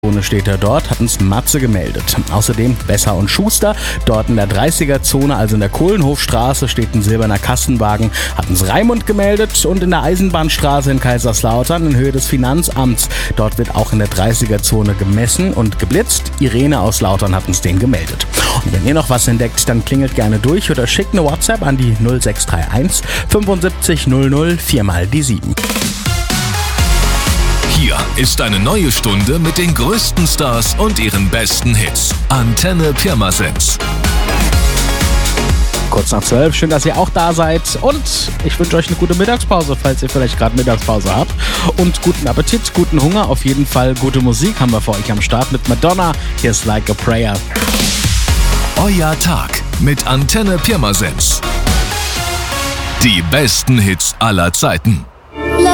Steht er dort, hat uns Matze gemeldet. Außerdem Besser und Schuster, dort in der 30er-Zone, also in der Kohlenhofstraße, steht ein silberner Kastenwagen, hat uns Raimund gemeldet. Und in der Eisenbahnstraße in Kaiserslautern, in Höhe des Finanzamts, dort wird auch in der 30er-Zone gemessen und geblitzt. Irene aus Lautern hat uns den gemeldet. Und wenn ihr noch was entdeckt, dann klingelt gerne durch oder schickt eine WhatsApp an die 0631 75 00 4 mal die 7. Hier ist eine neue Stunde mit den größten Stars und ihren besten Hits. Antenne Pirmasens. Kurz nach 12, schön, dass ihr auch da seid. Und ich wünsche euch eine gute Mittagspause, falls ihr vielleicht gerade Mittagspause habt. Und guten Appetit, guten Hunger, auf jeden Fall gute Musik haben wir für euch am Start mit Madonna. Hier ist Like a Prayer. Euer Tag mit Antenne Pirmasens. Die besten Hits aller Zeiten.